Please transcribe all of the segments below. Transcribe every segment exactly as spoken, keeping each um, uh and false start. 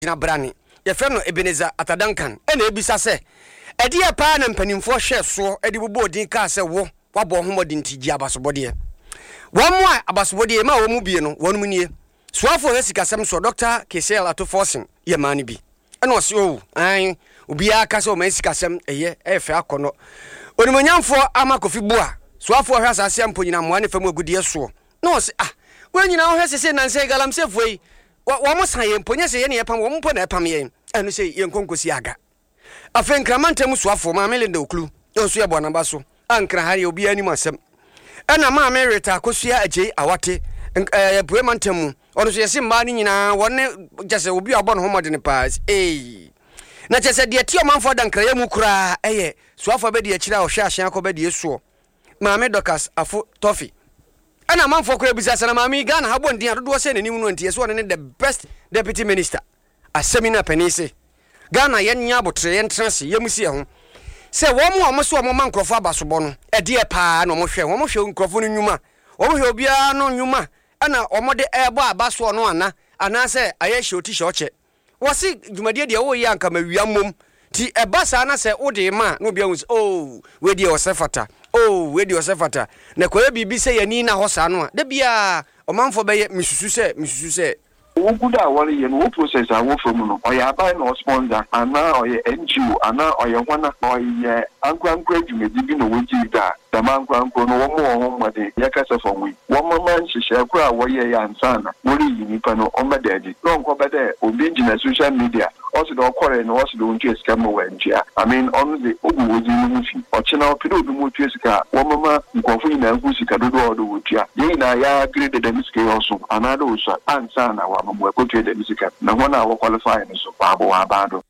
na brani ye fe no Ebeneza Atadankan ena ebisa se edi e pa na mpanimfo hwe so edi bobo odin ka se wo wabo homodin tigi abasobode wo mo abasobode ma wo mu bie no wonu nie soafo hesikasem so Doctor Kesel Atoforsen ye mani bi ena o se o an obi aka se o mesikasem eye efe akono onimonyamfo amakofi bua soafo hwe asase amponyina mo ane fam agudie so no se ah wanyina ho hwe sese nanse galamse foi wa mo san ye mponye se ye ne yepam wo mpo na epam ye enu se ye nkonkosi aga afen kramantem soafo ma melende oklu onso ye bona ba so ankra hari obi ani masem ena ma merita akosua agye awate eh buemantem ono so ye se mba ni nyina wonne jese obi abon homode ne pass eh na jese de ti o manfo dankra ye mu kura eye soafo be de akira o hwe ahyan ko be de esuo ma me dokas afo tofi ana manfo kura bisa sana mami Ghana habo ndin adodo se nanim no ntie so ne the best deputy minister asemina penise Ghana yenya abotre yentrance yemusi ho se wo mo omo so omo mankrofo abasobo no e de paa no mo hwe wo mo hwe nkrofo no nyuma wo mo hwe obia no nyuma ana omo de ebo abaso no ana ana se ayehye otishe oche wo se dwumadie de wo yi anka mawiamom ti ebasa na se wo de ma no obia wo oh we de osefata oh we de osefata na kwa bibi se yani na hosa no da bia omanfo be misusu se misusu se wo guda wale yen wo process a wo from no oya ba no sponsor ana oya N G O ana oya hwana oya ankwa ankwa dwumedi bi no woji da da mankwa ankwa no wo mo ho mode ya kasa fon wi wo mama nhihye kura wo ye ya ansana wori yi nipa no o madaji no nko bede obi ngina social media also the okore no also the untu esika mo wanjia I mean on the ogu woji no fi ochina opido obi mo tu esika wo mama nkonfo nyina nku sika dodo odo wotua ye na ya grade the misike also anado usa ansana wa mo ekotu the misika na hona wo qualify no so babo wa bado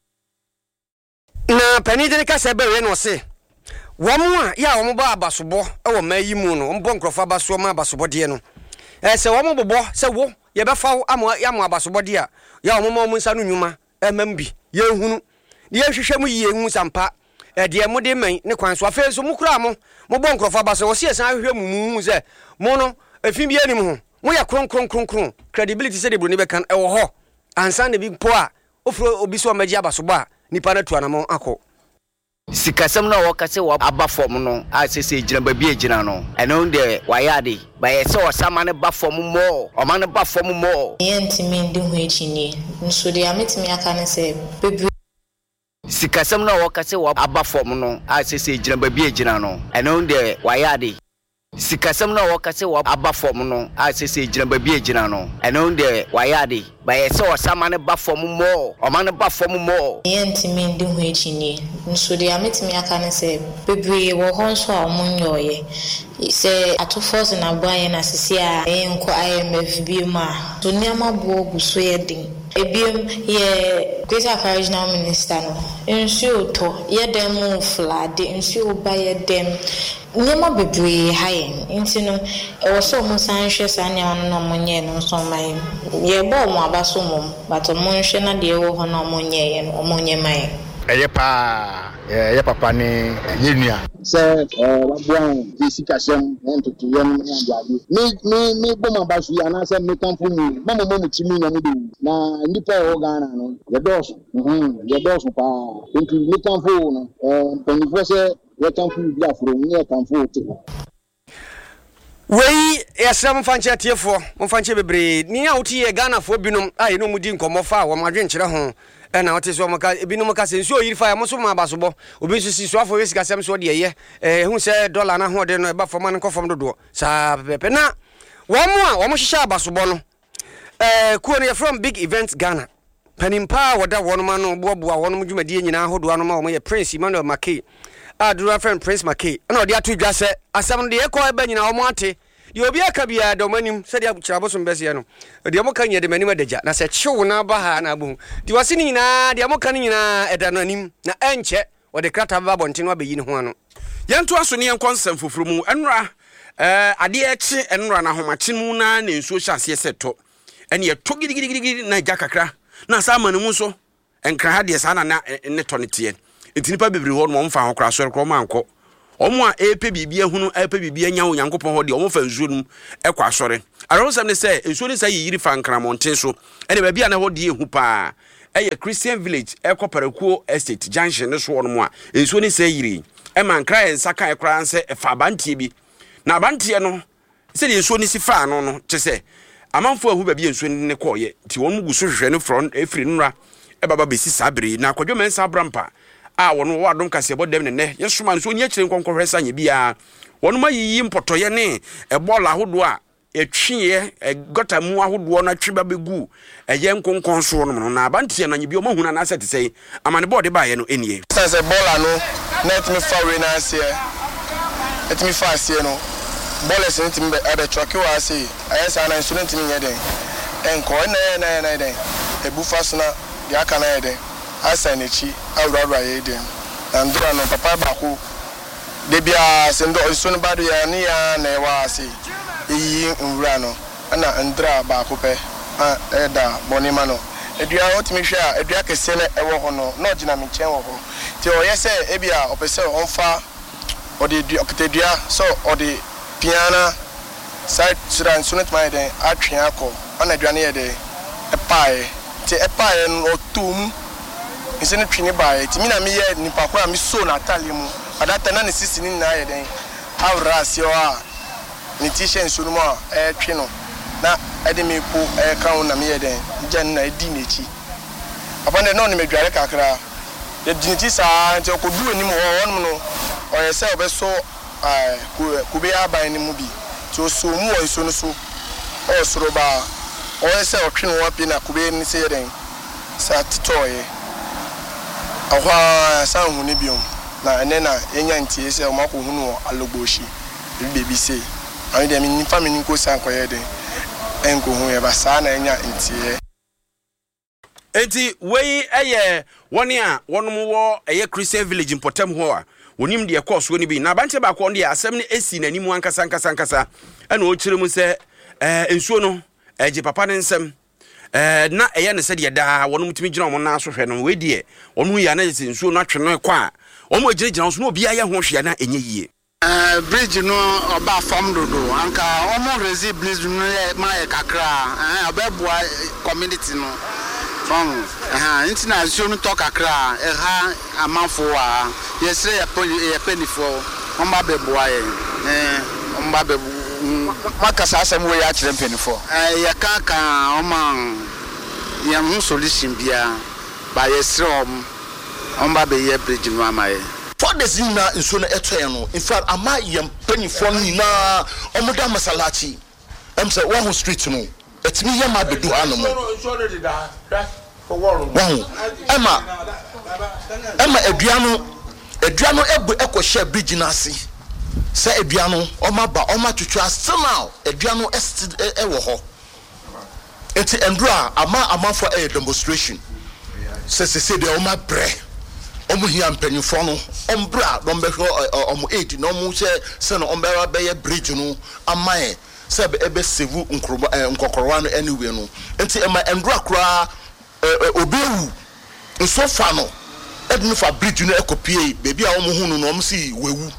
na panide ka se be no se womo a ya womo ba abasobo e wo mayi mu no mbo nkrofo abaso ma abasobo de no e se womo bobo se wo ye be fa amo ya mo abasobo de a ya womo mo nsa no nyuma e mambi ye hunu ye hwehwe mu ye hu sampa e de mo de man ne kwan so afa so mu kura mo mo bo nkrofo abaso wo se san hwehwe mu mu se mo no afin bi anim ho mo ya kron kron kron kron credibility se de bro ne be kan e wo ho ansa ne bi po a ofro obi so magi abasobo a nipa na tuana mo akọ sikasem na wo kase wo aba form no asese gina ba bi agina no eno de wayade ba yese o sama ne ba form mo o ma ne ba form mo yentimi ndi hu echini nso de ametimi aka ne se bebre sikasem na wo kase wo aba form no asese gina ba bi agina no eno de wayade sikasem na wo kase wo aba form no asese gina ba bi agina no eno de wayade ba yese o sama ne ba form mo o ma ne ba form mo yentimi ndi hu echini nso de ametimi aka ne se bebre wo ho nso a mo nyoye se Atoforsen na boye na sisi a enko I M F bi ma to niama bo guso ye din ebiem ye Greater Accra Regional Minister no nso to ye dem flood nso ba ye dem niama bebre hayen ntino e wo so mo san hwe sa ne ono no mo nye no so mai ye bo mo abaso mo but mo hwe na de wo ho no mo nye ye no mo nye mai eye pa ye papa ni yenua se eh wabuan disikasem ento to yem nyaade me me me boma basu ya na se me kamfo mu mama mo mutimi nya me do na nipa o Ghana no ye doso mhm ye doso pa ento me kamfo no eh penifo se ye kamfo bi afro ni ye kamfo te wei yasam fanche tiefo mo fanche bebre ni a wuti ye Ghana fo binom ai no mudi nkomo fa wo madwen kyere ho na wote so maka ebinom ka sensu oyiri fa ya mo so ma basobo obi so si so afo we sika sem so de ye eh hu se dollar na ho de no e ba fo man ko fom dodo sa pepe na wo mo a wo mo hihya basobo no eh ku no ye from Big Events Ghana panimpa woda wono ma no boaboa wono mo dwumadie nyina hodo ano ma wo ye Prince Emmanuel Mackey a do friend Prince Mackey na odi atu dwa se asam no de ye ko e ba nyina wo mo ate di obi aka bia do manim se dia kira bosom bese no de mo kan ye de manim adagya na se chew na ba ha na bu di wase ni nyina de mo kan nyina eda no anim na enche wo de krata ba bonte no abeyi ne ho ano yento aso ne yenkonsem foforo mu enra eh ade echi enra na homache mu na na nsuo hyase seto ene ye to gidigidi na gya kakra na sa manu mu so enkra ha de sa na ne to ne tie entinipa bebre ho no mfa ho kra so rekro manko omo a epe bibia hunu epe bibia nya onyankopon ho de omo fa nsuo num ekwa asore aronsam ne se nsuo ne sai yiri fa nkramonten so ene ba bia na ho de ehu pa ɛyɛ Christian Village ɛkɔ Parakuo Estate Junction ne so no mu a ensuo ne sɛ yiri ɛma nkra yɛ nsa kan kra nsɛ ɛfa abantie bi na abantie no sɛ de ensuo ne si fa no no kyɛ sɛ amanfo ahu ba bi ensuo ne kɔɔyɛ ti wɔn mu gu so hwehwɛ ne front efiri nra ɛbaba besi sabere na akwadwo mensa abrampa a wɔn wɔ adom kase bɔ dem ne ne yɛsoma nso nyɛ kyerɛ nkɔnkɔhwɛ sa nya bia wɔn ma yiyi mpɔtɔyɛ ne ɛbɔla ahodo a etwie egota mu ahodo na twiba begu ɛyɛ nkonkɔn so no na abantie na nyibi ɔmo huna na asɛte sɛ amane bɔɔde ba yɛ no enie sɛ sɛ bɔla no net me fa we na aseɛ et me fa aseɛ no bɔlɛs ne timi ɛbɛ trɔke wa ase ɛyɛ sa na instrument timi nyɛ den ɛnkɔ na na na den ebu fa so na de aka na yɛ den asa na chi awurawura yɛ den na ndura no papa baako de bia se ndo so no ba do ya ne ya na ɛwa ase yi nwura no ana ndra baako pɛ a ɛda bɔnima no edua otimi hwɛ a edua kɛse na ɛwɔ hɔ no na ɔgyina me nkyɛn wɔ hɔ ti ɔyɛ sɛ ebia ɔpɛ sɛ ɔmfa ɔde dua ɔketadua so ɔde piana side sura nso no tuma yɛ den atwe akɔ ana edua ne yɛ den ɛpae ti ɛpae no ɔtum nse ne twene bae ti mi na me yɛ nipa kora me so na atale mu adata na ne sisi ne na yɛ den awra aseɛ a ni t-shirt nso no a ɛtwe no na ɛde me po ɛka wo na me yɛ den gyan na ɛdi n'echi abande na ɔne me dware kakra yɛ di n'echi saa nti ɔkɔdu anim hɔ ɔnom no ɔyɛ sɛ ɔbɛso ɛɛ kube aban ne mu bi nti ɔso mu wɔ nso no so ɔyɛ soro ba ɔyɛ sɛ ɔtwe no wapi na kube ne sɛ yɛ den saa titɔɔyɛ ɔhɔ saa hu ne biom na ɛnɛ na yɛnya ntie sɛ ɔmakɔ hu no alogbohyi ebi bebi sei ani de mi family nko san koye de enko hu ye ba sa na nya ntie enti wei eye woni a wonom wo eye Christian Village importem ho a wonim de course woni bi na bante ba ko de asem ne esi nanimu ankasa ankasa ankasa ana o kyerem se eh ensuo no eje papa ne nsem eh na eye ne se de da wonom timi gina omo na so hwe no we de wonom ya na se ensuo no atwe no kwa a omo agire gina so no obi aye ho hwe na enye yie Uh, bridge no oba form dodo anka omo resi bridge no ma e kakra eh obeboa community no from eh nti na so no to kakra eh ha amanfo a yesre ya ye penifo omba beboa eh omba bebu makasa asem we ya kire penifo eh ya kaka oma ya hu solution bia ba yesre om omba be ye bridge no amaye for the zina in so na eto no in fact ama yem penifo ni na omoda masalachi em say one street no etimi yem abedu hanu mo wow ema ema eduano eduano ebu ekohye bridge na ase say eduano omaba omatwetwa still now eduano e wo ho enti endura ama amafo e demonstration say say say de oma bre omu hia mpanyufo no ombra no mbehwe omu eight no mu se se no ombera beye bridge no amae se ebe sevu nkrobo nkokorwa no anyway no enti ema endura kra obewu nso fa no ednu fa bridge no ekopie bebi a omu hunu no omu si wewu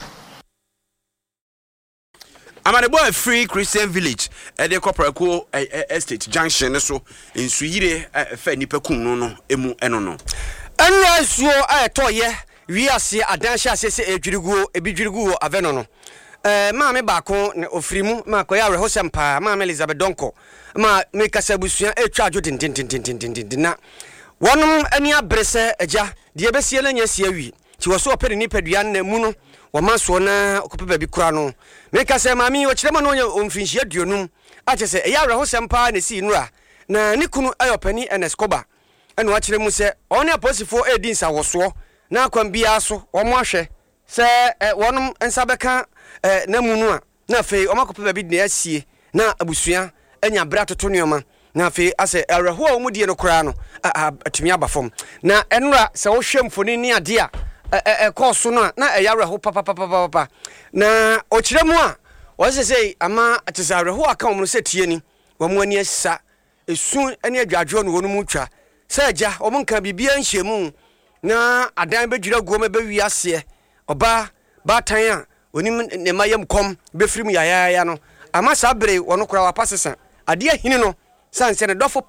amane boy free Christian Village e de Parakuo Estate Junction so nsuyire fa nipa kun no no emu eno no Anwa suo ayetoye wiase adanhye asese edwiriguo ebidwiriguo aveno no eh maame baako ne ofirimu ma koya rehosem pa maame Elizabeth Donko ma me kasabusua etwa adwo tintintintintintin na wonom ani abrese agya de ebesie na nya sie wi ti wo so opere ni padua na mu no wo maso na okopepa bi kura no me kasa maame wo kirema no nya omfinhie aduonum ache se eya rehosem pa na si nura na nikunu ayopani eneskoba enu akire mu se oni aposifo edi nsa woso na kwambia so omo ahwe se wonum nsa beka na munu a na fe omakope ba bi na asie na abusua anya bra toto nioma na fe ase areho a omudie no kura no atumi abafom na enura se wo hwemfoni ni ade a e course no na e yareho papa papa papa na okire mu a wo se sei ama atisa areho aka omo se tie ni wo mu ani asa esu ani adwadwo no wonu mu twa Saja omunka bibia nhemu na adan bedwira guoma be wiase oba batan a onim ne mayam kom befrim yayaya no ama sabere wono kura wapasesa ade ahini no sanse ne dofo pa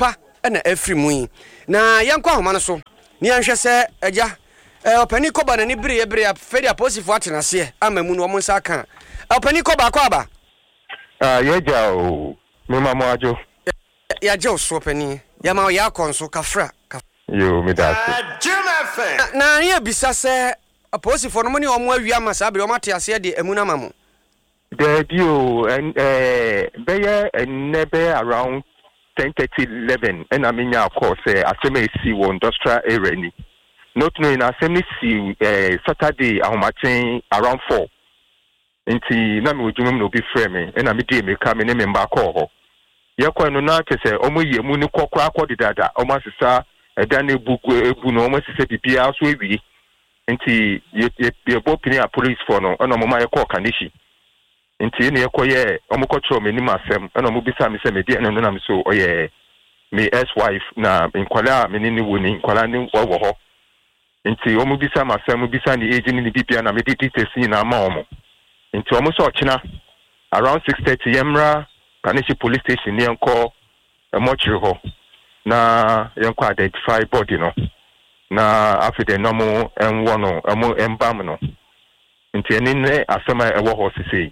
ɛna afiri mu yi na yɛnkɔ ahoma no so ne yɛnhwɛ sɛ agya ɔpani kɔba n'ani bere yɛ bere afɛde aposifoɔ atena aseɛ ama mu no ɔmo nsa aka ɔpani kɔba akɔ aba ah yɛgya o mema mo adwo yɛagye wo so ɔpani yɛma ɔyɛ akɔ nso kafra yo me da na yɛ bisa sɛ aposifoɔ no mo ne ɔmo awia ma saa bere ɔmo ate aseɛ de amu no ma mo there dio and eh bɛyɛ ɛnɛ bɛyɛ around ten thirty eleven and I mean of course uh, asɛm esi wɔ industrial area ni not knowing asɛm si uh, Saturday ahomaten around four nti na me odwuma no bi frɛ me ɛna me die me ka me ne me mba kɔ hɔ yɛkɔ no na kyɛ sɛ ɔmo yɛ mu ne kɔkɔ akɔ dada ɔmo asesa ɛda ne bu ebu no ɔmo asesa bibia so ewie nti yɛ yɛ bɔ pini a police for no ɛna ɔmo ma yɛkɔ kanishi nti ne yɛkɔyɛ ɔmo kɔtro me nim asɛm ɛna ɔmo bisa me sɛ me die ɛna no na me so ɔyɛ me ex wife na nkwala me ne ne wo ni nkwala ne wɔ hɔ nti ɔmo bisa me asɛm bisa ne age ne ne bibia na me di details nyinaa ma ɔmo nti ɔmo sɛ ɔkyena around six thirty yɛmra Kanishi police station ne yɛnkɔ ɛmɔkyere hɔ na yɛnkɔ identify body no na after the normal ɛnwɔ no ɛmo ɛmbam no nti ɛne ne asɛm a ɛwɔ hɔ sisei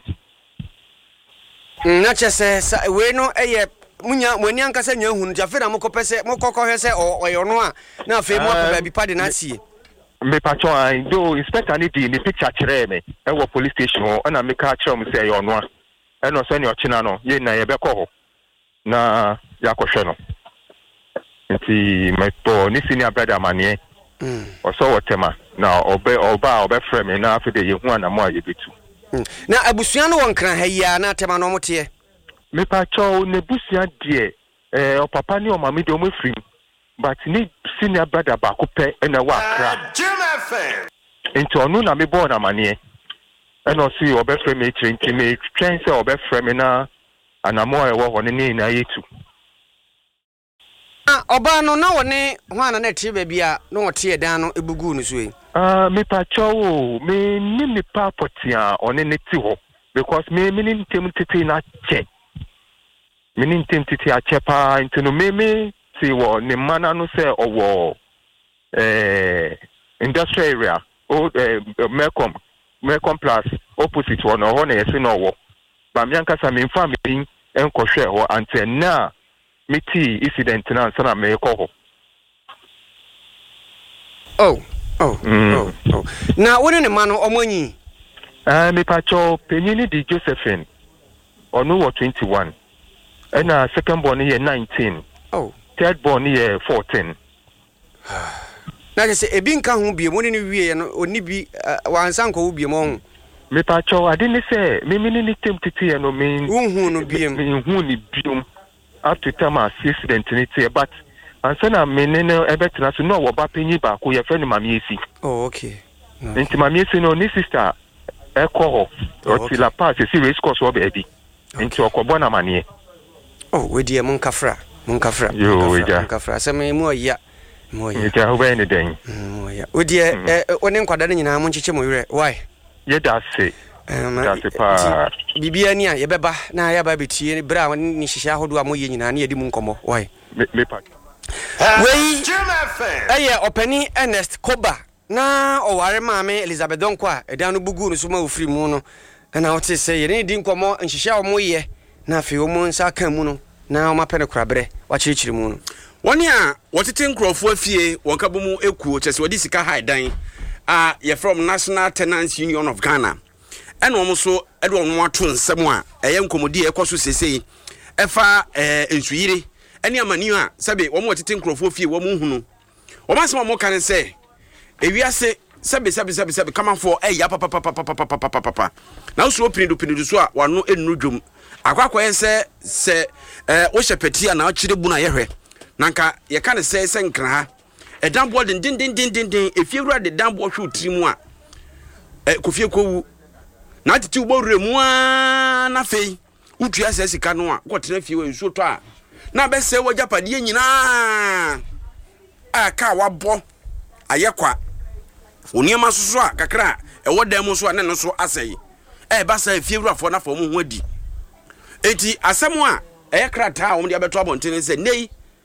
na kyɛ sɛ we no ɛyɛ munya mwani ankasa nya hu no jafe na mokɔpɛ sɛ mokɔkɔhwɛ sɛ ɔyɛ no a na afei mo apɛ bi pa de na asie me patcho an do inspector ni di ni picture kyerɛ me ɛwɔ police station hɔ ɛna me ka kyerɛ mo sɛ ɛyɛ ɔno a ɛno sɛ ne ɔkyena no ye na ye bɛkɔ hɔ na yakɔhwɛ no nti me to ni senior brother manie mm ɔsɔ wɔtema na ɔbɛ ɔba ɔbɛfrɛ me na afei de ye hu anamo a ye betu na abusua no won kran ha yia na tema no mote me patcho ne busua de eh o papa ni o mama de o mafrim but ni senior brother ba ko pɛ na wa kra nti onu na me born na mane e no si obefrɛ me kyerɛ nti me twɛn sɛ obefrɛ me na anamo a ɛwɔ hɔ ne ne na yetu ah oba no na wone ho ana na tie ba bia no wote dan no ebugu no so yi ah me patcho o me ni me papoti a one ne ti hɔ because me me ni ntem tete na che me ni ntem tete a che pa nti no me me ti wo ne mana no sɛ ɔwɔ eh industrial area o eh, Melcom Melcom Plus opposite one hɔ na yɛse no ɔwɔ ba me ankasa me mfa me enkɔhwɛ hɔ ante na me ti incident na nsa na me kɔ hɔ oh oh mm. oh oh na wone ne ma no omonyi ah me pacho penini di Josephine ono wɔ twenty-one ɛna second born yɛ nineteen oh third born yɛ fourteen na je se ebi nka ho bie mo ne wie no oni bi wansa nko wo bie mo ho me pacho ade ne se me me ne tem tete no me unhu no bie me hu ni biom up to time accident ni te but ansa na me ne no ebetena so no wo ba panyi ba ko ye friend mama esi oh okay nti mama esi no ni sister e ko ho o ti la pass si race course wo be abi nti okobo na mane oh we die mon kafra mon kafra mon kafra se me mu oya mo ya nti ho be ne den mo ya we die one nkwada ne nyina mo ncheche mo yere why ye da se da se pa bibia ni a ye beba na ya ba betie ni bra ni hihia hodo a mo ye nyina na ye di mu nkomo why me pa wei eye opani Ernest Koba na oware maame Elizabeth Donko a edan no bugu no so ma ofiri mu no na wote se ye ne di nkomo nhihia o mo ye na afi o mo nsa kan mu no na o ma pene korabre wa chirichiri mu no woni a wotete nkrofo afie wonka bomu ekuo chese wodi sika high dan a ye from National Tenants Union of Ghana ene omo so ede ono ato nsem a eye nkomodi ekoso sesei efa eh ensuyire ene amani a sebe wo mo tete nkrofo afie wo mo hunu wo ma sema mo kan se ewiase sebe sebe sebe sebe come for eh ya papa papa papa papa papa na so opinidu pinidu so a wano enu dwom akwakwa yense se eh wo hyepetia na akire bu na yehwe nanka ye kan se se nkra ha edambo din din din din din efiewura de dambo hwe otirimu a eh kofie kowu na titi ugbowure mu a na fei utua se sika no a kwotena fie we nsuo to a na be se wo japade nyina a ka wabo ayekwa oniema soso a kakra e wodam so a ne no so asai e ba sa efiewura fo na fo mu ho adi enti asem a e krata a wo de abeto abonten se nei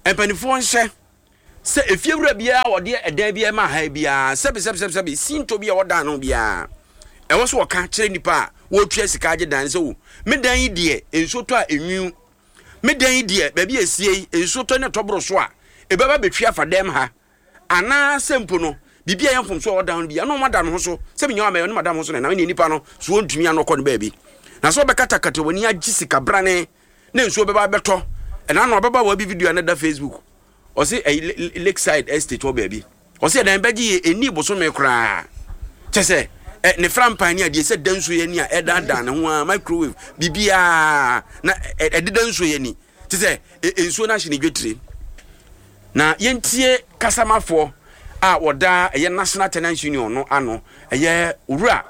empanifo nhye se efiewura bia wode edan bia ma ha bia sebe sebe sebe sebe sinto bia wodan no bia e wo so woka kire nipa wo tua sika age dan se wo me dan yi de ensoto a enwu me dan yi de ba bia esie ensoto ne tobro so a e baba betwa fadam ha ana sempo no bibia yemfom so wodan bia no madam ho so se me nyawa me no madam ho so na na nipa no so ontumi anokọ no ba bi na so be kata kata woni agi sika brane na enso beba beto e na no beba wa bi video na da Facebook o se Lakeside Estate o baby o se dan beji eni boso me kra chese ne frampan ni ade se danso ye ni a e dan dan ho a microwave bibia na e de danso ye ni chese enso na hye ne dwetire na yentie kasamafo a woda ye National Tenants Union no ano ye owura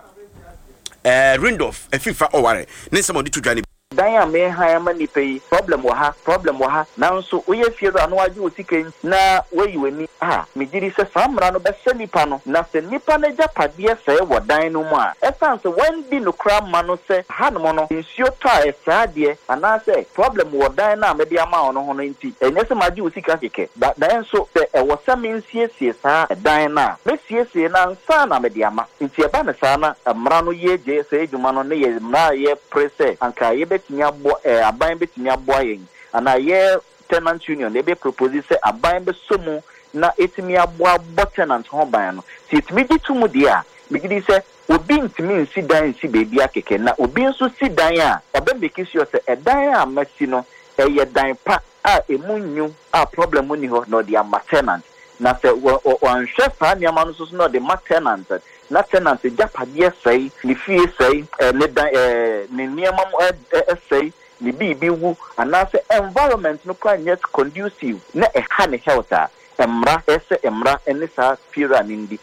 eh Randolph efifa oware ne somodi to dwane dan ya me ha ma ni pay problem wa ha problem wa ha nanso oye fiero anu age osike na weyi wani ah me giri se samra no be se nipa no na se nipa na japade se wo dan no mu a essence when di no kra ma no se ha no no nsio to a esaade ana se problem wo dan na me dia ma ono ho no nti enye se maji osika keke dan so se e wo se me nsiesie sa dan na me siesie na nsa na me dia ma nti e ba ne sa na mra no ye je se ejuma no ne ye mra ye prese anka ye tinya bo eh aban betinya bo ayen ana ye tenant union they be propose say aban be somu na etimi abo abo tenant ho ban no si etimi ditumu dia bigidi say obi ntimi nsi dan nsi bebi akeke na obi nso si dan a obe make sure say e dan a masi no e ye dan pa a emunyu a problem ni ho no dia tenant na say o anhwe fa ni ama no so no de tenant na tenant japade sei ni fie sei ne dan ne niamam sei ni bibi wu ana se environment no kwa net conducive na e ha ne health a emra ese emra ene sa pira nindi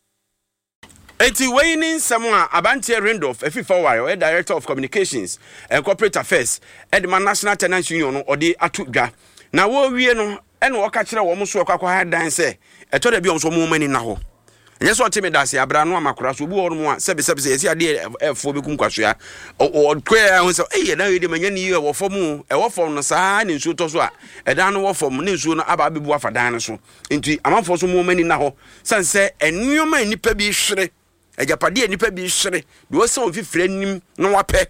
enti waining someone Abante Randolph efifa wire director of communications and corporate affairs at the National Tenants Union no odi atudwa na wo wie no ene wo ka kire wo so kwakwa ha dan se eto da bi on so mo mani na ho yes what me dase abra no amakura so obi won mo a sebe sebe yesi ade efo be kunkwaso ya o twa ho so eh na we de manya ni wo fom e wo fom no saa ne nsu to so a e dan no wo fom ne nsu no aba bebu afadan no so enti amanfo so mo mani na ho sanse enuoma nipa bi hwere ejapade nipa bi hwere de wo se on fifre nim no wape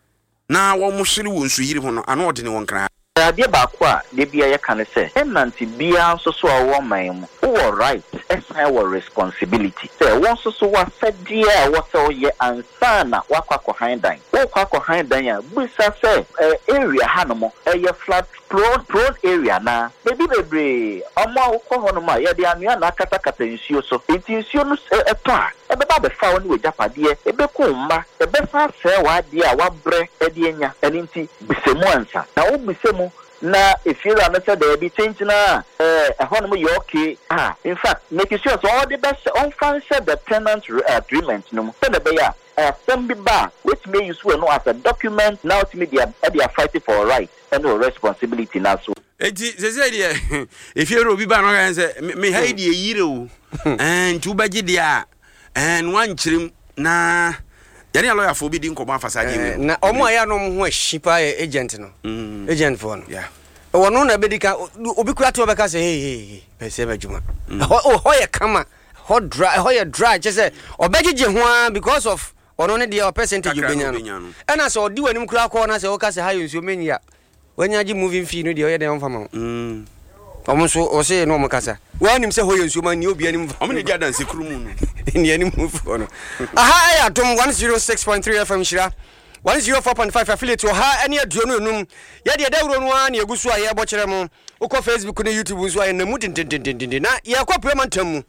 na wo mo hwere wo nsu yiri ho no ano ode ne won kra ade ba kwa de bia ye kan se enanti bia so so awo man mu wo right esa wo responsibility se won so so wa sadia wo se ye ansana wa kwakọ handan wo kwakọ handan ya busa se area hanomo e flat prone prone area na bebi bebre omo wo ho no ma ye de anua na kata kata nsuo so enti nsuo no eto a e be ba be fa woni we japade e be ko mma e be fa se wa de a wa bre e de nya enti bisemu ansa na wo bisemu na if you are not there be change na eh ehon mo you okay ah in fact make sure so all the best on function the tenant agreement no so the beya assembly ba which may use no as a document now to me they are, they are fighting for right and no responsibility now so eti se se dia if you obi ba no kan se me haidi e yire o and tu baji dia and one chirim na yani lawyer for bi din ko ma fasa je na omo aya no ho ahyipa agent no agent for no yeah wono na bedika obi kura to beka say hey hey pese bajuma ho ho ye kama ho dry ho ye dry je say obegije ho because of ono ne dia percentage obenya no ena say odi wanim kura ko na say o ka say hayo nsuo menya wanya ji moving fee no dia o ye dem fama mm omo so o say no mo kasa wanim say ho ye nsuo man ni obi anim omo ne dia dance krumu no ni anim move ono aha ya tom one oh six point three F M Shira one oh four point five affiliate o ha ene aduonu enum ye de dawro no a na egusu a ye bo kire mo uko Facebook ne YouTube nso a na mu dindindindindin na ye kwapre mantamu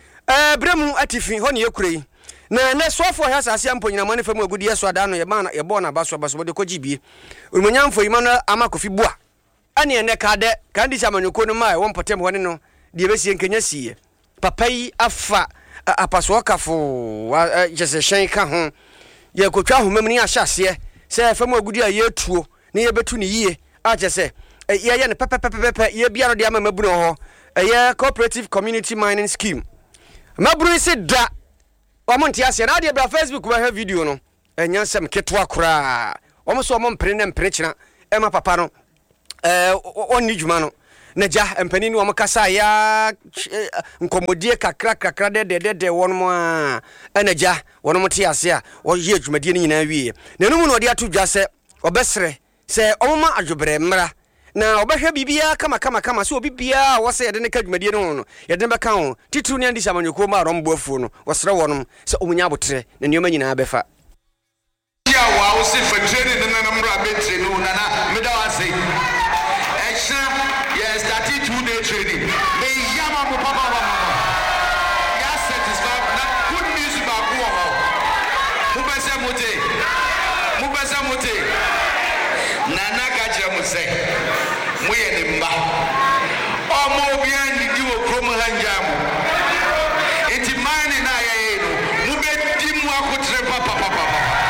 eh bremu atifi ho ne yekurei na na sofo ha asase ampo nyina mane famu agudi yeso ada no ye ma na ye bo na baso baso de kogibie urumanyamfo yima no amakofi bua ane ene ka de kan di chamanyoko no ma e won potem ho ne no de besie nkenya siye papai afa apaso kafo jese shen ka ho ye kotwa homam ni ahyase se famu agudi a ye tuo ne ye betu ne yie a jese ye ye ne pepepepepe ye bia no de ama mabuno ho ye cooperative community mining scheme maburu se da omonti ase na de bra Facebook ba ha video no enya sem ketwa kura omo so omo mpre ne mpre kira e ma papa no eh onni djuma no naja empani ni omakasa ya nkomodie kakra kakra de de de wonmo a enaja wonmo te ase a wo ye adwumadie ni nyina wie na no mu no de ato dwa se obesre se omma adwobre mra na obehwe bibia kama kama kama so bibia wo se yede ne ka adwumadie no no yede be ka ho titru ne andi samanyoko ma romboafu no wo sere wonom se omunya abotre na nioma nyina befa ya wa wo se fa training na na mra be training na na me da wa se extra yes thirty two day training me yama mo papa papa ya satisfied na good news ba ku ho mo be se mote mo be se mote na na ka jira mo se mo ye ni mba o mo bi an di wo krom hanja mo enti mani na ya ye no mo be di mo akotre papa papa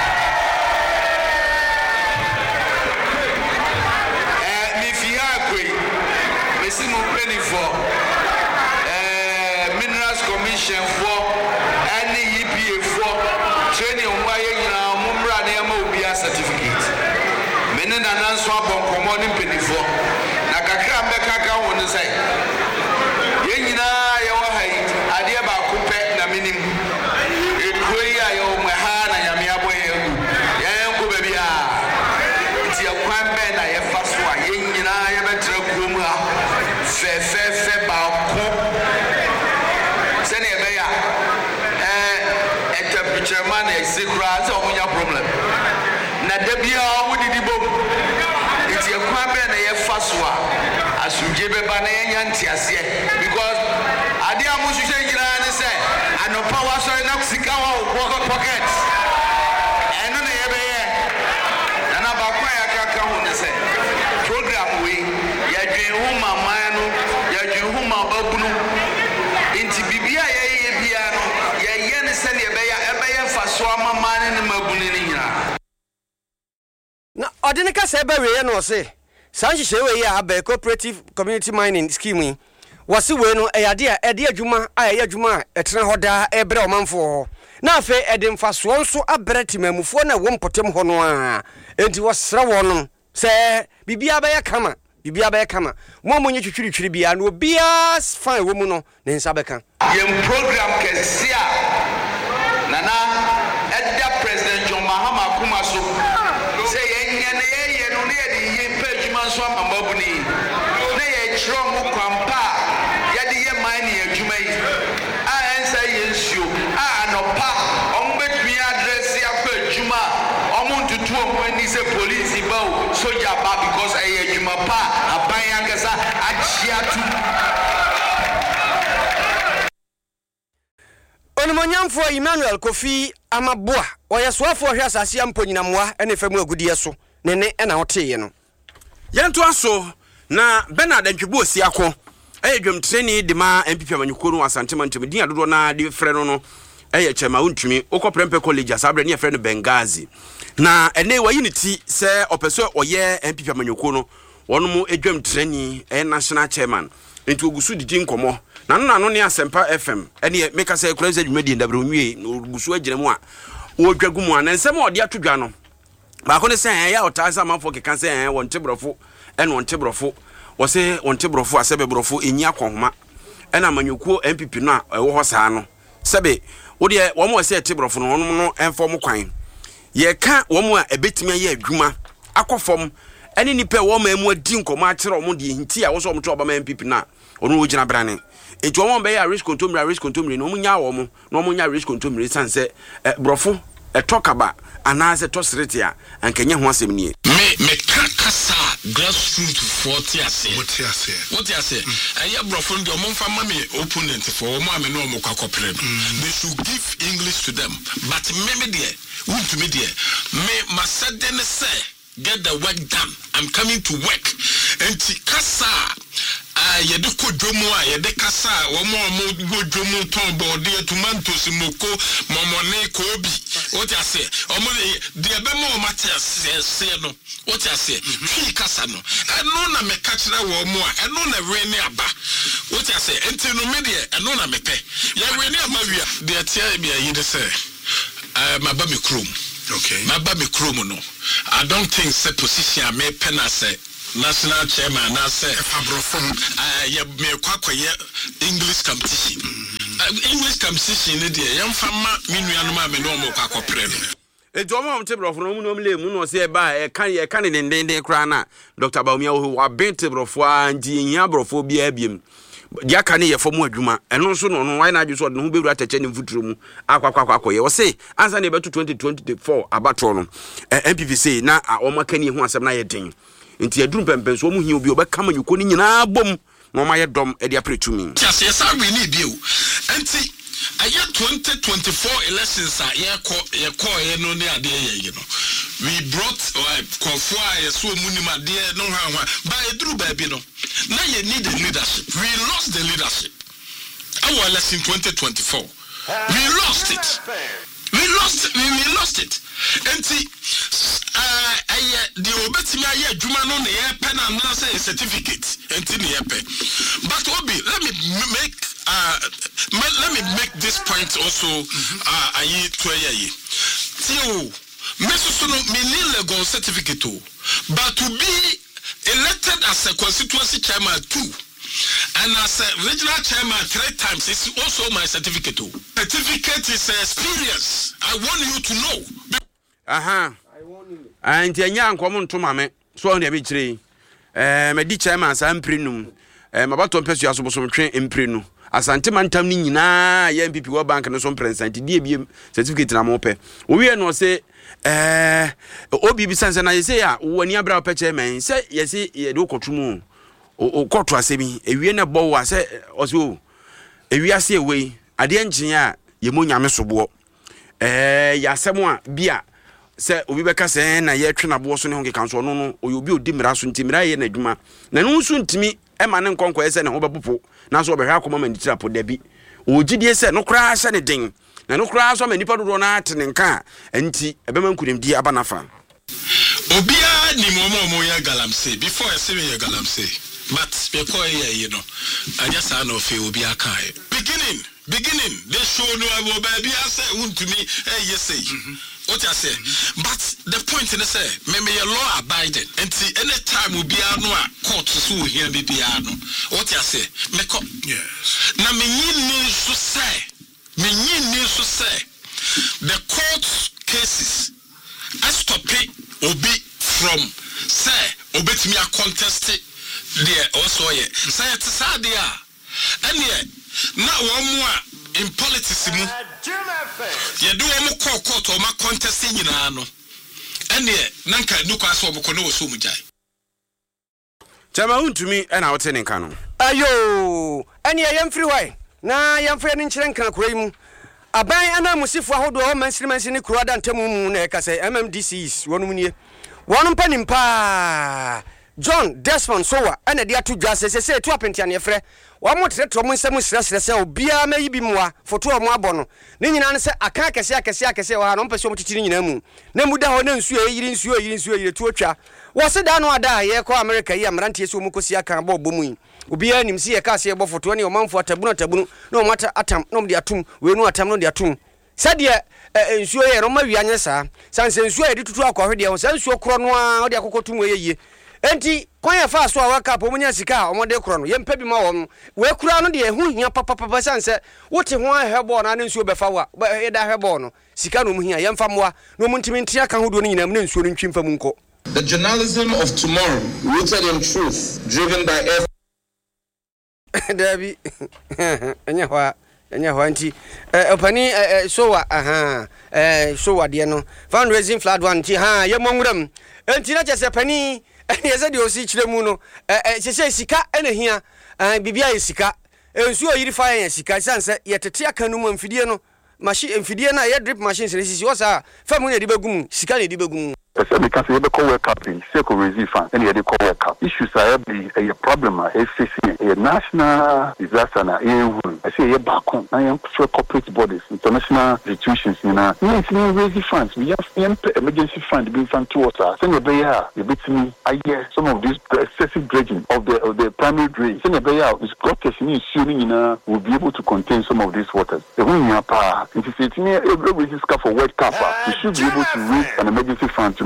for uh, Minerals Commission for any E P A for training why you know Mumra Nemo be a certificate. Menen and answer upon commanding penny for Nakaka Mekaka on the side. Yenina, your height, idea about Kupet, the minimum. It queer your Mahana Yamiabo, Yanko Babia. It's your one man I have fast one. Yenina, I have a truck. Fe fe fe ba ko sene be ya eh e temperature man e sikra so omunya problem na da bia wo didi bom iti e kwa be na ye faso a asuje be ba na nya ntiase because ade amusu she nyina ne se ano power so na sika wa pocket eno na ye be ye na ba kwa ya kaka hu ne se program we ya dwen hu mama inti bibia ye ye bia no ye ye ne se ne be ya e be ye faso amamane ne mabuni ne nyina na odene ka se be we no se sanhihye we ya abe cooperative community mining scheme wase we no e yade a e de adwuma a ye adwuma e tena hoda e bre omanfo ho na afa e de mfaso nso abrati mamufo na wo mpotem ho no a enti wosra wono se bibia be ya kama bibia be kama mo mo nye twitwiri bia no bia fine wo mu no ne nsa beka yem program kesia nana edda president John Mahama kuma so say yenye ne ye no ne ye ye pejuma so amamabu ni ne ye chiro mu kwampa ye de ye man ne adwuma yi a ensa ye nsuo a anopa ombetumi address ya pejuma omuntu tuo mo ni se police ba soja ba because aye adwuma pa abanyangasa achiatu Onimonyamfo Emmanuel Kofi Amaboa oyeswafo hwe asase amponyinamwa ene famu agudie so ne ne na hoteye no yento aso na Bernard Ntwebu Osiako eye dwemtreni de ma M P P amanyukuru asante mantem din adodo na de frɛ no no eye chema untumi okɔprempe college asabre ne frɛ no Bengazi na ene wayi ne ti sɛ opeso oye M P P amanyukuru no wono edwemtreni eye national chairman enti ogusu didi nkomo na no na no ne Asempa F M ene meka sɛ kuraze dwumadi ndabro nwie ogusu agina mu a wo dwagu mu ana nsɛm ɔde atodwa no ba ko ne sɛ ya otasa manfo keka sɛ won tebrofo ene won tebrofo wo se won tebrofo asebe brofo enyi akonhoma ena amanyukuo M P P no a ɛwo hɔ saa no sɛbe wo de wo mo sɛ tebrofo no wono no ɛmfo mo kwan ye ka wo mo a ebetimi aye adwuma akɔfom ene nipa wo ma emu adi nkomo akyerɛ wo de hinti a wo so wo to obama M P P na ono wo gina brane enti wo mo be ya risk control risk control no mo nya wo mo no mo nya risk control sanse brofo e tokaba anase to sretia ankenye ho asem nie me me kakasa grassroots forty ase what ase what ase aye brofo ndi omo mfa ma me opponent for omo ame no omo kwakopre they should give English to them but me me there want me there me masade ne say get the work done. I'm coming to work. And kasa ah ye de ko dwomu a ye de kasa wo mo mo dwomu ton body tomatoes moko momone ko bi what you say o mo de be mo matter say no what you say twi kasa no eno na me ka kire wo mo a eno na we ni aba what you say enti no me de eno na me pe ye we ni aba wi a de tia bia yi de say eh ma ba me krom. Okay. My baby Kromo no. I don't think say position I may pen as national chairman na say abrofom ya me kwakoye English competition English competition ne de yamfa ma menuanom a me no mo kwakopre no Ejoma om tebrofo no mu no mle mu no se ba e kan e kan ne ndenden kra na Doctor Baumia wo wa ben tebrofo anti ehia brofo bia biem dia kan ye fo mu adwuma eno so no no why na adwo so no bewura tache ne mfuturo mu akwakwakwa ye wo se ansa ne beto twenty twenty-four abato no M P P C na o makani hu asem na ye den nti aduru pempen so mu hi obi obeka ma nyuko ni nyina bom no ma ye dom e dia pretumi yes yes I we need you anti aya twenty twenty-four elections are ye ko ye ko ye no ne ade ye you know we brought konfo aye so munima de no hanwa ba eduru ba bi no na ye need the leadership we lost the leadership our election twenty twenty-four we lost it we lost it. we, we lost it enti uh aye the obetimi aye adwuma no ne ye pen na say certificate enti ne ye pe but obi let me make Uh, let me make this point also. Uh, ayi to ayi. Tio, me so no me need legal certificate, but to be elected as a constituency chairman too, and as a regional chairman three times is also my certificate. Certificate is experience. I want you to know. Aha. And nya nkomo ntoma me so on dey be kire. Eh me di chairman sa mprenum. Eh mabato mpesu asoboso mtwe mprenu. Asante mantam ni nyina ya M P P World Bank no so president die biem certificate na mo pe owie no se eh obi bi sanse na yese ya wani abra pe chairman se yese ye do kotumu o kotu asemi ewie na bo wa se oso ewie ase ewe ade enjin a ye mo nyame sobo eh ya asemo a bia se obi beka se na ye twe na bo so ne ho keka so no no obi odi mira so ntimira ye na adwuma na no so ntimi e ma ne nkonko ese ne ho bepopo na so obehwa akoma ma nditira po dabi ogidie se no kra hye ne den na no kra so ma nipa dodo na ate ne nka enti ebema nkurimdi aba nafa obia ni momo mo ya galamse before I say ya galamse but be ko ya you know anya sa na ofe obia kai beginning beginning they show no abo baby ase untumi eh yesay what I say, but the point in the say, me me law abiding. And see, any time will be a no court to sue here be piano. What I say, me co yes. Now me need to say, me need to say, the court cases, I stop it, obi from say, obi to me a contest there also ye. Say it is hard there, and yet now one more. In politics, you do a more court or my contesting in ano. And yet, Nanka Nuka so Bokono Sumujai. Chama to me and our tenant canon. Ayo, and I am free way. Na yam friend in Chilenka cream. A buy and I must see for how do all men's in the crowd and Temu Neka say M M D Cs one year. One penny pa. John Desmond Sowa and a dear two justices say to apprentice and your friend. One more threat from some stress, so be a maybe more for two or more bono. Nini answer a carcass, a cassia, cassia, or an umpire in Nemu. Nemuda, no, sue, you didn't sue, you didn't sue, you torture. Was it down or die, here, call America, Yamranti, Sumukosia, Carbo, Bumi. Ubi him see a cassia for twenty or month for tabuna taboo, no matter atom, no, the atom, we know atom, no, the atom. Said ye, ensure a Roma Vianesa, Sans ensure to talk already, I was also chrono, or the Cocotum way. Enti kwanya fa so awaka po munya sika omode kro no yempa bi ma wo we kura no de hu hia papa papa sanse wote ho ahebo na nsuo befa wa e da ahebo no sika no mu hia yemfa moa no mu ntimi ntia ka hodo no nyina mu nsuo no ntwimfa mu nko. The journalism of tomorrow, rooted in truth, driven by effort. Dabi enya hwa enya hwa nti eh opani so wa aha eh so wa de no fundraising flood one nti ha yemonwuram enti na chese pani ene ze de osi chiremu no eh sese sika ene hia bibia ye sika ensuo yiri fa ye sika sanse yetete aka no mfidie no machine mfidie na ye drip machine sere sisi wosa fa mu ne de begum sika ne de begum. Ese me ka se be ko work up in se ko receive fan ene de ko work up issues are be a problem a facing a national disaster na e I say ye back on na yan corporate bodies international institutions na we need raise funds we have emergency fund being fund to us say no be here you bet me I hear some of this excessive dredging of the of the primary drain say no be here this gutters ni issue na will be able to contain some of these waters the when you pa if you say me every risk for wet cap we should be able to raise an emergency fund to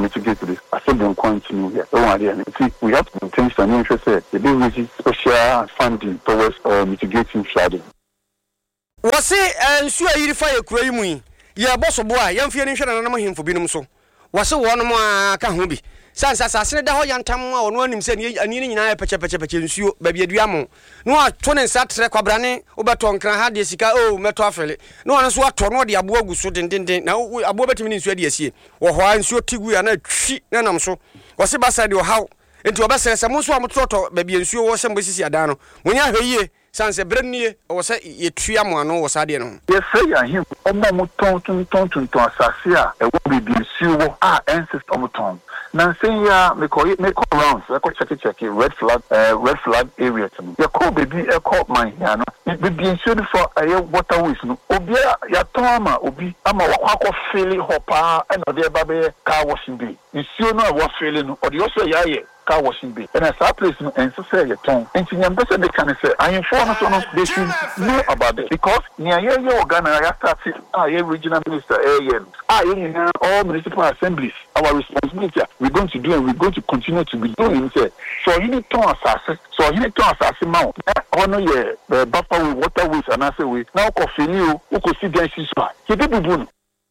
mitigate this. I said don't continue here. Don't worry. See, we have to maintain some interest here. The big special funding towards uh, mitigating flooding. Was it and sure you fire craymu? Yeah, boss of boy, young feeling shall not know him for being so. Was so one more can be. Sans assassin the whole young Tam or one him saying, and you know, patch patch patch and you, baby Diamo. No, twenty sat Quabrane, Oberton can have the Sika, oh, Metofele. No one is what Tono the Abu so didn't now above it means ready as ye, or why and so Tigu and a cheat, and I'm so. Was it beside your how? Into a best some most one trotto, baby, and you was some basis Adano. When you hear ye, sans a brand or say ye triamo no was Adiano. Yes, say him, Omo Tonton Tonton to Assasia, a woman be suo, ah, ancestor of Tom. Now say ya me call it me call rounds. I call check it check it red flag uh, red flag area to me. Ya call baby I call mine ya no. Be be insured for a waterways no. Obi ya toma obi ama wa kwa feel hopa and the baby car washing bay. You see no wa feel no or the also ya ye car washing bay. And as that place no and so say ya ton. And ti nyam say they can say I inform so no they should know about it because near ye ye Ghana ya start ah ye regional minister eh ah ye all municipal assemblies our responsibility we're going to do and we're going to continue to be doing it. So you need to assess. So you need to assess now. Honor your buffer with waterways and I say we now coffee you who could see the issues. He did do.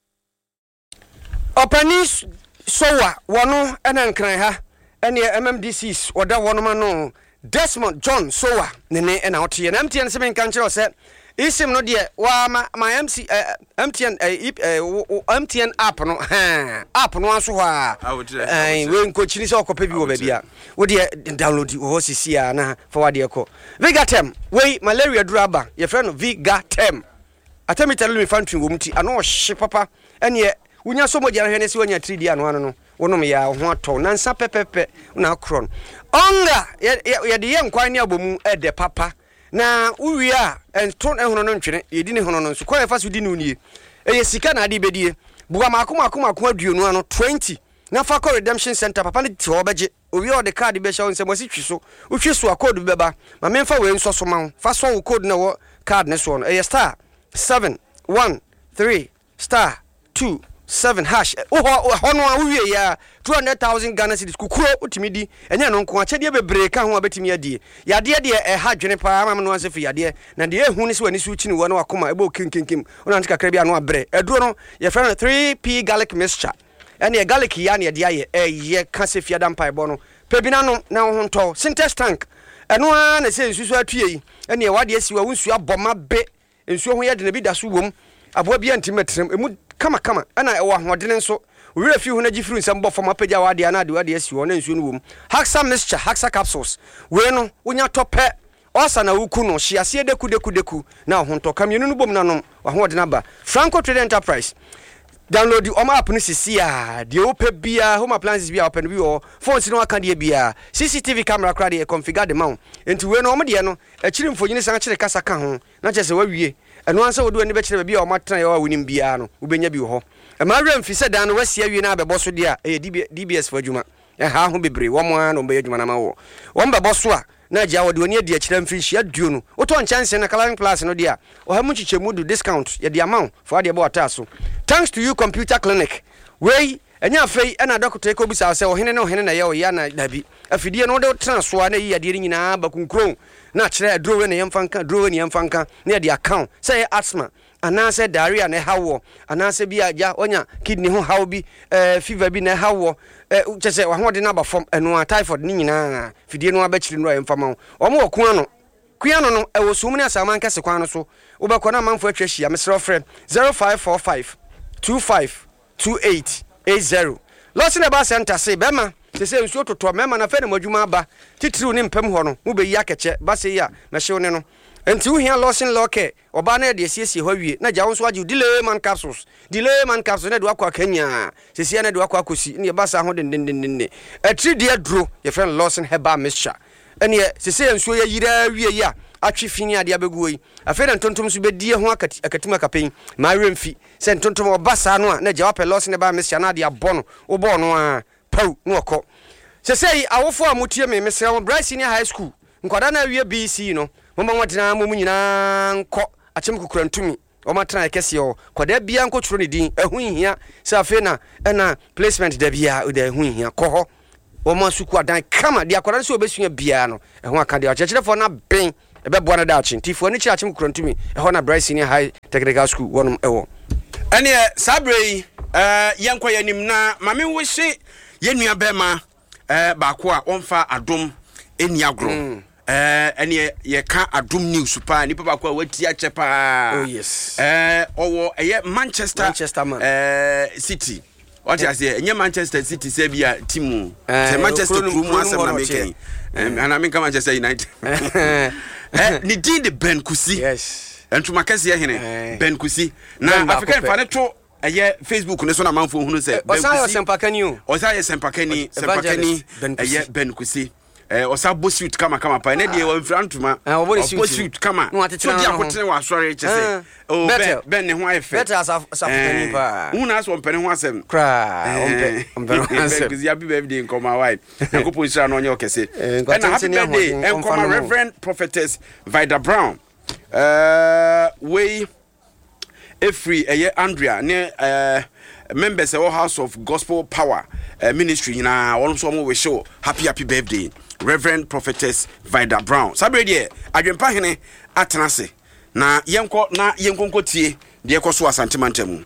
Openis sowa wano ena nkran ha ene M M D Cs oda wono ma no Desmond John sowa nene ena otie na M T N se men kan kire se isim no de wa ma my M C uh, M T N uh, M T N app no ha app no aso ha eh we nkochini se okopa bi wo ba bia wo de download wo sisi a na forward e ko Vigatem we malaria duraba ye friend no Vigatem atemi tell me fan twin wo mti ano hye papa ene wunya so mo jara hwe ne se wonya three D ano ano no wonom ya ho ato na nsa pepepe na akron onga ye de ye nkwan ne abomu e de papa na uwi a enton ehono no ntwene yedi ne hono no nso kwa fa so di ne unie eye sika na ade bedie buwa makoma akoma akoma aduonu ano twenty na fa call redemption center papa ne ti obeje owi o de card be sha nsem wasi twiso utwiso a code beba ma memfa we nso so ma fa so wo code na wo card ne so no eye star seven one three star two seven hash oh hono a uwie ya two hundred thousand Ghana cedis kukuro utimidi enya no nko achede bebre ka ho abetimi adie yade de e ha dwene pa ma no ansefi yade na de ehu ne se wani su chini wo na wakoma ebo kinkinkim ona ntika kra bia no abre eduro no ye friend three P garlic mixture ene e garlic ya ne de aye e ye ka se fia dampa ebo no pebina no na ho nto synthesis tank eno a na se nsusu atue ene e wade asiwa wonsu aboma be nsuo ho ye de na bi da so wom aboa bia ntimetrem emu kama kama ana ewa hodene nso wura fi hu na gifru nsem bofo mapaja wade ana de wade asi wo na nsuo no wom haxa mixture haxa capsules we no wonya tope osa na wuku no hye ase deku deku deku na ho nto kamienu no bom na no wa hodene aba Franco Trade Enterprise download the oma app no sisi a de ope bia home appliances bia open bi o phones no aka de bia C C T V camera kra de configure de mount enti we no omde no akiri mfonyini san kire kasa ka ho na chese wawie eno ansa wodu ani be kire bia o matran ya wonim bia no ubenya bi ho e ma rem fi se dan no wasi awie na abebo so de a e D B S for adwuma e ha ho bebre wo mo an no be adwuma na ma wo wo mbebo so a na ja wode oni adi akira mfi hia duo no oto nchance na Coloring Plus no de a o ha mu chichemu du discount ye de amount for de bo ataso thanks to you computer clinic wey enya fei na doctor e ko bisa se o hene na o hene na ye o ya na dabi afidie no de transfer na yi ade nyina ba kunkron na kire adrowe na yemfanka drowe ni yemfanka na de account say asthma anase diarrhea na hawo anase bi aja onya kidney ho hawo bi eh fever bi na hawo eh chese wa ho de na ba form eno typhoid ni nyina fidie no abachiri no yemfama o mo ku ano ku ano no e wo sumuni asama nkase kwan no so wo be kona manfo atwahia mesro friend zero five four five two five two eight eight zero Losing about center say bema se se nsuo toto mema na fe na madwuma aba titiriw ne mpem ho no mu be yi akeche ba se ya na hyew ne no enti wo hia losing loke oba na de siesie ho wie na ja wo so agi delay man capsules delay man capsules na do akwa kanya se se na do akwa kosi ne ba sa ho den den den ne atri de adro ye friend losing herbal mixture ene se se nsuo ya yira wie ya atwi fini ade abegu yi afa na ntontom so be die ho akati akatima kapen ma remfi se ntontom oba sa no a na ja wa losing herbal mixture na de abono wo bo no a pau no okọ se sei awofo amutie me me se Bright Senior High School nkwada na wie B C no mama wadina mo nyina nkọ achim kokura ntumi o matra ekese o kwada bia nko tworo ne din ehu hia se afi na na placement da bia o da ehu hia ko ho o ma suku adan kama dia kwada se obesua bia no ehu aka dia chechefo na ben ebe boa na da chin tifo ni chiachim krontumi eho na Bryce Senior High Technical School wonum ewo ene sabrei eh yenkwa yanim na mame wo hye yenua bema eh baako a onfa adom eni agro eh ene ye ka adom news pa ni papa ko wati ache pa oh yes eh owo eye Manchester Manchester man eh City what you say enye Manchester City say bia team say Manchester crew asem na make and I mean Manchester United eh ni din de Ben Kusi yes entuma kase ye hene Ben Kusi na African fan to eye Facebook ne so na manfo hunu say Ben Kusi Sempakani o osa Sempakani Sempakani eye Ben Kusi eh osa bosuit kama kama pa ne de wa frantuma bosuit kama so dia kotene wa sorry chese oh Ben Ben ne ho ayefe better as Sempakani pa una so mpene ho asem kra ompe ompe Ben Kusi happy birthday nkoma wide enkopo isra no onye okese and happy birthday enkoma Reverend Prophetess Vida Brown uh we every eye Andrea ne uh members of House of Gospel Power uh, Ministry na one so mo we show happy happy birthday Reverend Prophetess Vida Brown sabre de adwempa hene atenase na yenko na yenkonko tie de ekoso asantemantamu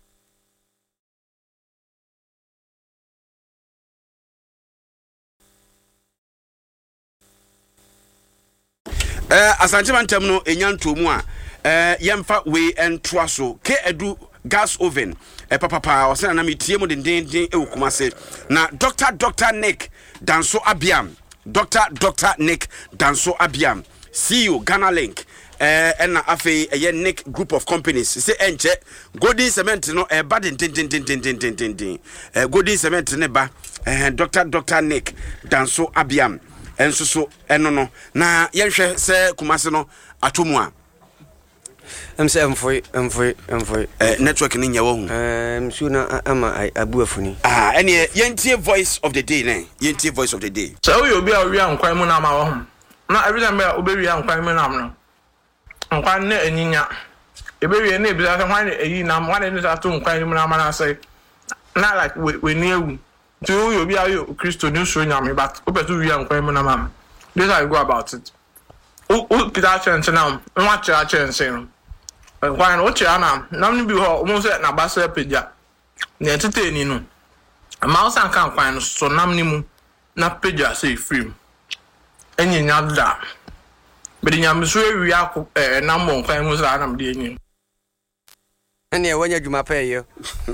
eh asantemantam no enyantomu a eh yemfa we entoaso ke edu gas oven e papa pa o se na metie mu den den den e wokumase na Doctor Doctor Nick Danso Abiam Doctor Doctor Nick Danso Abiam C E O Ghana Link eh na afi eye Nick Group of Companies se enche Golden Cement no e ba den den den den den den den den eh Golden Cement ne ba eh Doctor Doctor Nick Danso Abiam enso so eno no na yenhwe se kumase no atomu a em se emfoi emfoi emfoi eh network ni nyawo hu eh msu na ama abu afuni ah ene yentie voice of the day ne yentie voice of the day so we obi a wi ankwan mu na ma wo hu na every time obi wi ankwan mu na no ankwan na enyinya ebe wi na ebisa se hwan eyi na hwan ne sa to ankwan mu na ma na say na like we we ni ewu so we obi a yo Christo ni so nyame but obetu wi ankwan mu na ma this how you go about it o o kita chance now nwa cha chance no kwan o cha na nam ni bi ho mo se na basa peja na entertain no ama o san kan kwan so nam ni mu na peja say free enyinya da bedi nyam so ewi akọ eh na mo kwan mu sa na mde enyi ene wanya djuma pe yo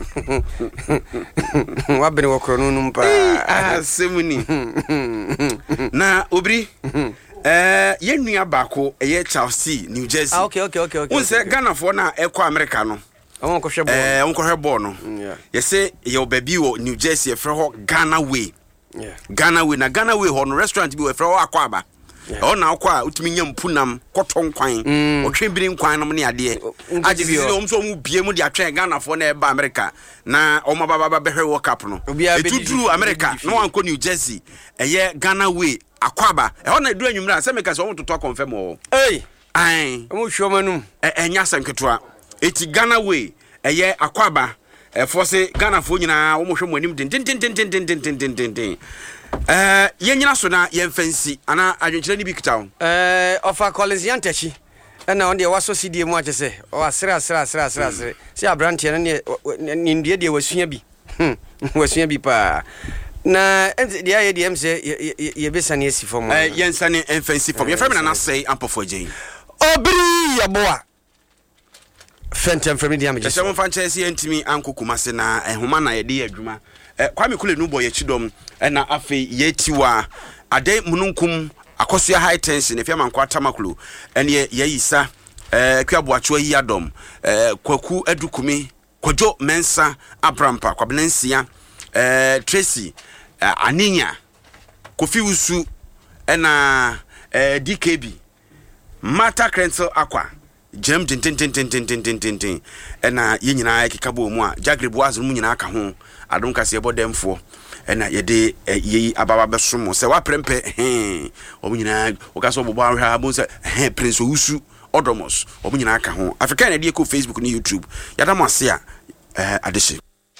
wa bene wokro no num pa asemuni na obri eh yenua bako eye Chelsea New Jersey ah okay okay okay okay unse Ghana for na ekọ America no won ko hwe ball eh won ko hwe ball no ye say ye obabi wo New Jersey e fre ho Ghana Way yeah Ghana Way na Ghana Way ho no restaurant bi we fre ho Akwaba o na akwa utimi nyam punam koton kwan o twebiri nkwan no ne ade age bi o mso mu bie mu de atwen Ghana for na e ba America na o mababa ba behwe World Cup no etuduru America no anko New Jersey eye Ghana Way Akwaba e ho na edu anwumra se meka se o toto confirm o eh ai o hwo manum e enya sanketoa eti Ghana Way eye Akwaba e force Ghana fo nyina wo mo hwe mo anim den den den den den den den den den eh yenyina so na yemfansi ana adwenkyere ni bi kitawo eh ofa Collins Yantachi na on de waso C D mu ache se o asra asra asra asra asra si abrante na ne ndie de wasua bi wasua bi pa na de aye de emse ye besane esi fom eh yensane emfansi fom ye frame na say ampofo gyen obri yaboa fentem frame dia me je se mo fa nche entimi ankokumase na ehoma na ye de adwuma eh Kwame Kule no boy chidom na afi yetiwa ade mununkum akosua high tension e fiama nkwa tamakulu ene yeyisa eh kwaboacho yi adom eh kwaku adukumi kwojo mensa abrampa kwabenansia eh Tracy eh, Aninya Kofi Usu na eh D K B Mata Krenzel Akwa Jem tin tin tin tin tin tin tin tin na yenyina kikabo mu a Jagrebo azu mu nyina aka ho adon kase bodemfo na yede yeyi ababa besomo se wa prempe he o mu nyina o kaso bobo ahwa bo se he Prince Usu Odomos omo nyina aka ho Africa na de ko Facebook ni YouTube yada mo ase a eh adehye.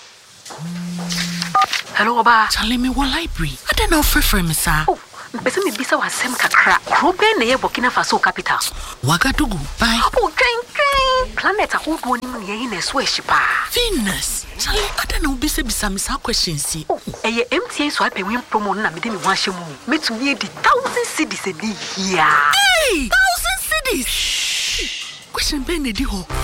Hello Oba Charlie me wo library I don't know for for me sir. Oh Bese me bisa wasem kakra. Krobe na ye Burkina Faso capital. Wagadugu. Bye. Oh, train train. Planet ahodo ni mu ye na so ehyipa. Venus. Charlie, I don't know bisa bisa me sa questions si. Oh, eye M T A so ape win promo na me de me wan hye mu. Metumi e di one thousand cedis e di here. Hey! one thousand cedis. Question ben e di ho.